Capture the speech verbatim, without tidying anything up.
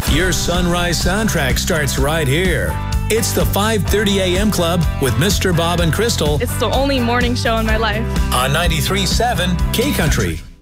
Your sunrise soundtrack starts right here. It's the five thirty a m Club with Mister Bob and Crystal It's the only morning show in my life. on ninety-three point seven K Country.